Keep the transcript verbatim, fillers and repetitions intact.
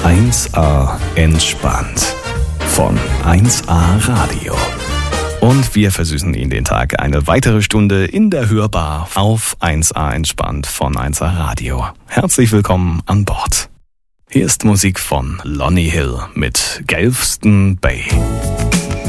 eins a entspannt von eins a Radio. Und wir versüßen Ihnen den Tag eine weitere Stunde in der Hörbar auf eins a entspannt von eins a Radio. Herzlich willkommen an Bord. Hier ist Musik von Lonnie Hill mit Galveston Bay.